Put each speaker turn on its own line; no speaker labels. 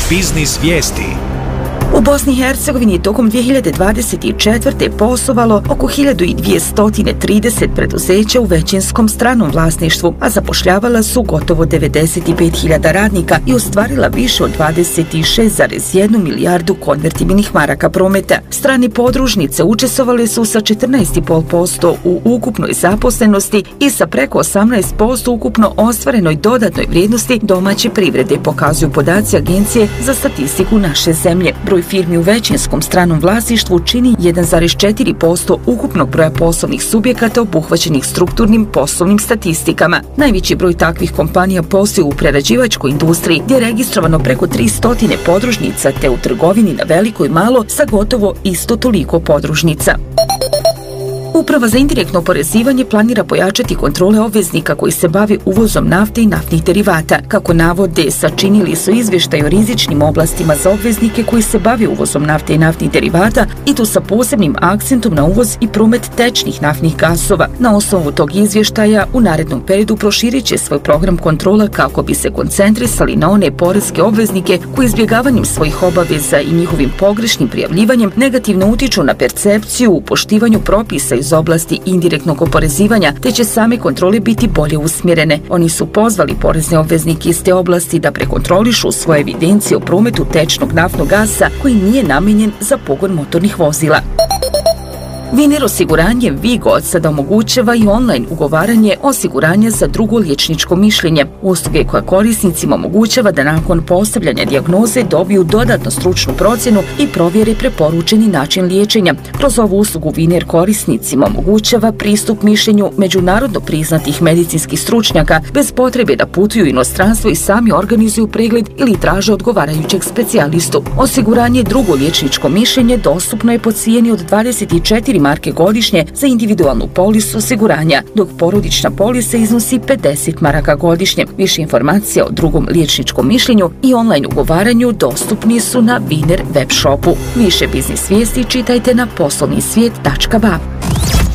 Biznis vijesti.
U Bosni i Hercegovini tokom 2024. poslovalo oko 1230 preduzeća u većinskom stranom vlasništvu, a zapošljavala su gotovo 95.000 radnika i ostvarila više od 26,1 milijardu konvertibilnih maraka prometa. Strane podružnice učestvovale su sa 14,5% u ukupnoj zaposlenosti i sa preko 18% ukupno ostvarenoj dodatnoj vrijednosti domaće privrede, pokazuju podaci Agencije za statistiku naše zemlje. Broj firmi u većinskom stranom vlasništvu čini 1,4% ukupnog broja poslovnih subjekata obuhvaćenih strukturnim poslovnim statistikama. Najveći broj takvih kompanija posluje u prerađivačkoj industriji, gdje je registrovano preko 300 podružnica, te u trgovini na veliko i malo sa gotovo isto toliko podružnica. Uprava za indirektno oporezivanje planira pojačati kontrole obveznika koji se bave uvozom nafte i naftnih derivata. Kako navode, sačinili su izvještaj o rizičnim oblastima za obveznike koji se bave uvozom nafte i naftnih derivata, i to sa posebnim akcentom na uvoz i promet tečnih naftnih gasova. Na osnovu tog izvještaja u narednom periodu proširit će svoj program kontrola kako bi se koncentrisali na one poreske obveznike koji izbjegavanjem svojih obaveza i njihovim pogrešnim prijavljivanjem negativno utiču na percepciju u poštivanju propisa iz oblasti indirektnog oporezivanja, te će same kontrole biti bolje usmjerene. Oni su pozvali porezne obveznike iz te oblasti da prekontrolišu svoje evidencije o prometu tečnog naftnog gasa koji nije namijenjen za pogon motornih vozila. Viner osiguranje Vigo od sada omogućava i online ugovaranje osiguranja za drugo liječničko mišljenje, usluge koja korisnicima omogućava da nakon postavljanja dijagnoze dobiju dodatnu stručnu procjenu i provjere preporučeni način liječenja. Kroz ovu uslugu Viner korisnicima omogućava pristup mišljenju međunarodno priznatih medicinskih stručnjaka bez potrebe da putuju u inostranstvo i sami organizuju pregled ili traže odgovarajućeg specijalistu. Osiguranje drugo liječničko mišljenje dostupno je po cijeni od 24 marke godišnje za individualnu polisu osiguranja, dok porodična polisa iznosi 50 maraka godišnje. Više informacija o drugom liječničkom mišljenju i online ugovaranju dostupni su na Viner web shopu. Više biznis vijesti čitajte na poslovnisvijet.ba.